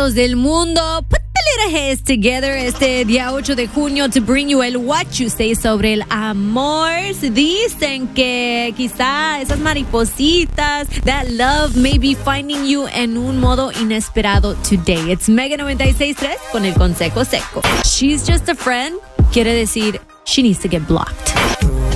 latinos del mundo. Put the little heads together este día 8 de junio to bring you el What You Say sobre el amor. Dicen que quizá esas maripositas, that love may be finding you en un modo inesperado today. It's Mega 96.3 con el consejo seco. She's just a friend quiere decir she needs to get blocked.